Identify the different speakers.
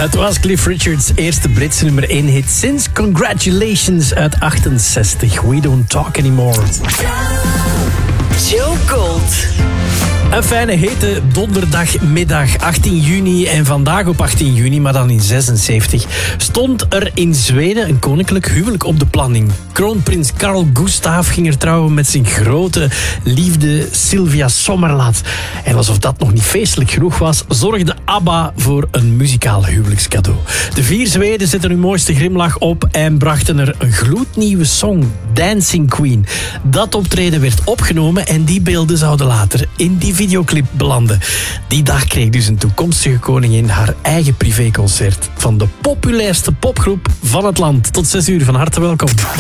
Speaker 1: Het was Cliff Richards' eerste Britse nummer 1 hit sinds Congratulations uit 68. We don't talk anymore.
Speaker 2: Joe Gold.
Speaker 1: Een fijne hete donderdagmiddag 18 juni en vandaag op 18 juni, maar dan in 76, stond er in Zweden een koninklijk huwelijk op de planning. Kroonprins Carl Gustaf ging er trouwen met zijn grote liefde Sylvia Sommerlath. En alsof dat nog niet feestelijk genoeg was, zorgde ABBA voor een muzikaal huwelijkscadeau. De 4 Zweden zetten hun mooiste grimlach op en brachten er een gloednieuwe song, Dancing Queen. Dat optreden werd opgenomen en die beelden zouden later in die videoclip belanden. Die dag kreeg dus een toekomstige koningin haar eigen privéconcert van de populairste popgroep van het land. Tot 6 uur, van harte welkom.